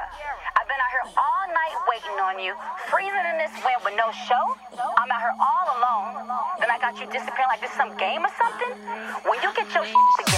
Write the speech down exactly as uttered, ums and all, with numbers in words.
I've been out here all night waiting on you, freezing in this wind with no show. I'm out here all alone. Then I got you disappearing like this some game or something. When you get your shit together.